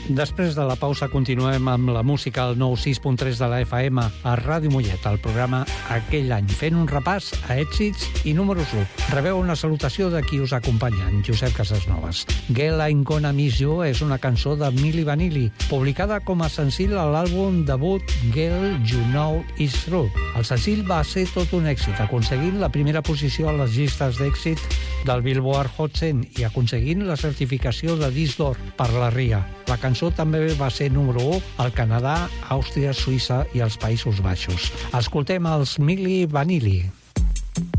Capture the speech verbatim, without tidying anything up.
Després de la pausa continuem amb la música al nou sis punt tres de la F M a Ràdio Mollet, el programa Aquell any, fent un repàs a èxits i números u. Rebeu una salutació de qui us acompanya, en Josep Casasnovas. Girl, I'm Gonna Miss You és una cançó de Milli Vanilli, publicada com a senzill a l'àlbum debut Girl, You Know It's True. El senzill va ser tot un èxit, aconseguint la primera posició a les llistes d'èxit del Billboard Hot cent i aconseguint la certificació de disc d'or per la R I A. La cançó també va ser número u al Canadà, Àustria, Suïssa i els Països Baixos. Escoltem els Milli Vanilli.